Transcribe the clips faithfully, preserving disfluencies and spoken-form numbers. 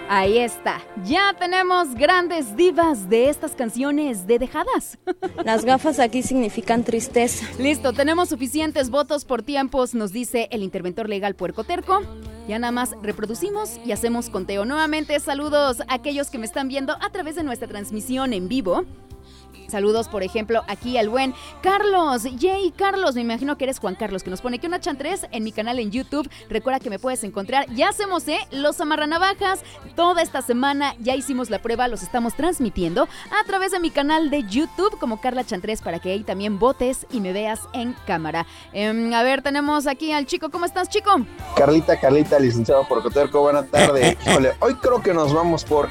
Ahí está, ya tenemos grandes divas de estas canciones de dejadas. Las gafas aquí significan tristeza. Listo, tenemos suficientes votos por tiempos, nos dice el interventor legal Puerco Terco. Ya nada más reproducimos y hacemos conteo. Nuevamente, saludos a aquellos que me están viendo a través de nuestra transmisión en vivo. Saludos, por ejemplo, aquí al buen Carlos. Yay, Carlos, me imagino que eres Juan Carlos, que nos pone que una chantres en mi canal en YouTube. Recuerda que me puedes encontrar. Ya hacemos, ¿eh? Los amarranavajas. Toda esta semana ya hicimos la prueba, los estamos transmitiendo a través de mi canal de YouTube como Carla Chantres para que ahí también votes y me veas en cámara. Eh, a ver, tenemos aquí al chico. ¿Cómo estás, chico? Carlita, Carlita, licenciado Puerco Terco, buenas tardes. Híjole, hoy creo que nos vamos por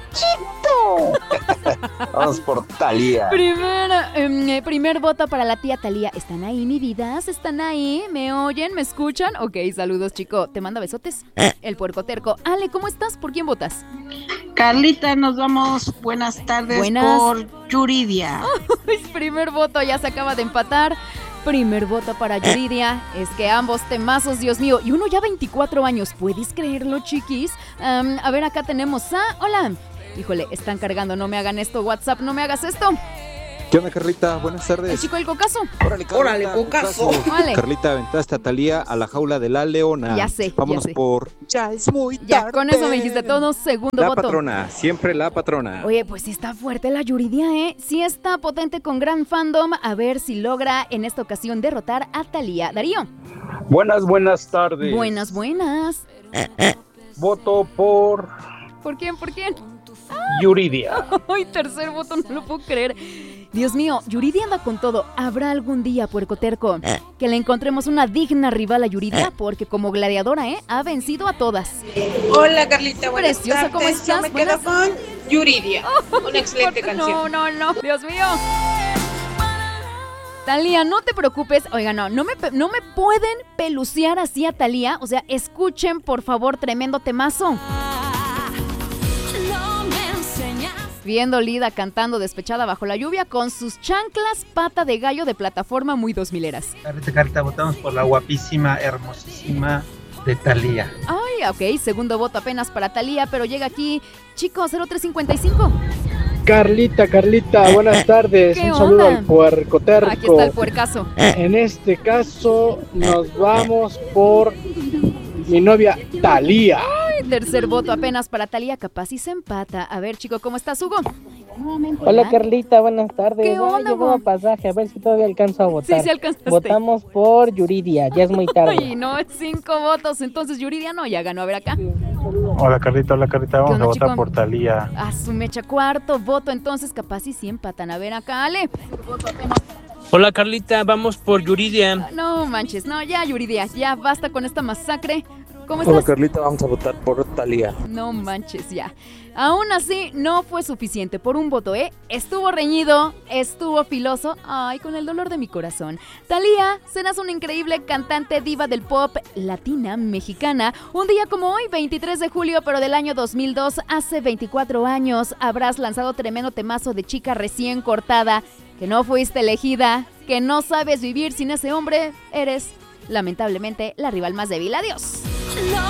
Cachito. Vamos por Talía. Primer, eh, primer voto para la tía Talía. ¿Están ahí, mi vidas? ¿Están ahí? ¿Me oyen? ¿Me escuchan? Ok, saludos, chico. Te manda besotes. El Puerco Terco. Ale, ¿cómo estás? ¿Por quién votas? Carlita, nos vamos. Buenas tardes. Buenas. Por Yuridia. Primer voto, ya se acaba de empatar. Primer voto para Yuridia. Es que ambos temazos, Dios mío. Y uno ya veinticuatro años. ¿Puedes creerlo, chiquis? Um, a ver, acá tenemos a... Hola. Híjole, están cargando. No me hagan esto, WhatsApp. No me hagas esto. ¿Qué onda, Carlita? Buenas tardes. El chico del cocazo. Órale, Carlita, Órale, cocazo. Vale. Carlita, aventaste a Talía a la jaula de la leona. Ya sé, Vámonos ya sé. por... Ya es muy tarde. Ya, con eso me dijiste todo. Segundo La voto. patrona, siempre la patrona. Oye, pues sí está fuerte la Yuridia, ¿eh? Sí está potente con gran fandom. A ver si logra en esta ocasión derrotar a Talía. Darío. Buenas, buenas tardes. Buenas, buenas. Voto por ¿Por quién? ¿Por quién? Yuridia. Ay, tercer voto, no lo puedo creer. Dios mío, Yuridia anda con todo. ¿Habrá algún día, Puerco Terco, que le encontremos una digna rival a Yuridia? Porque como gladiadora, ¿eh? Ha vencido a todas. Hola, Carlita, buenas Preciosa, tardes. ¿cómo estás? Yo me Buenas. quedo con Yuridia. Una excelente No, canción. no, no, Dios mío. Talía, no te preocupes. Oiga, no, no me, no me pueden pelucear así a Talía. O sea, escuchen, por favor, tremendo temazo. Viendo Lida cantando despechada bajo la lluvia con sus chanclas pata de gallo de plataforma muy dos mileras. Carlita, Carlita, votamos por la guapísima, hermosísima de Talía. Ay, ok, segundo voto apenas para Talía, pero llega aquí, chico, cero tres cincuenta y cinco. Carlita, Carlita, buenas tardes. ¿Qué Un saludo onda? al Puerco Terco. Aquí está el puercazo. En este caso nos vamos por mi novia Talía. Ay, tercer voto apenas para Talía, capaz y se empata. A ver, chico, ¿cómo estás, Hugo? Hola, Carlita, buenas tardes. ¿Qué onda, Ah, llegó a pasaje, a ver si todavía alcanzo a votar. Sí, sí alcanzaste. Votamos por Yuridia, ya es muy tarde. Ay, no, cinco votos, entonces Yuridia no, ya ganó. A ver acá. Hola, Carlita, hola, Carlita, vamos onda, a votar chico? por Talía. A su mecha, cuarto voto, entonces capaz y sí empatan. A ver acá, Ale. Hola, Carlita, vamos por Yuridia. No manches, no, ya Yuridia, ya basta con esta masacre. ¿Cómo Hola, estás? Carlita, vamos a votar por Talía. No manches, ya. Aún así, no fue suficiente por un voto, ¿eh? Estuvo reñido, estuvo filoso. Ay, con el dolor de mi corazón. Talía, serás una increíble cantante diva del pop latina mexicana. Un día como hoy, veintitrés de julio, pero del año dos mil dos, hace veinticuatro años, habrás lanzado tremendo temazo de chica recién cortada. Que no fuiste elegida, que no sabes vivir sin ese hombre. Eres, lamentablemente, la rival más débil. Adiós.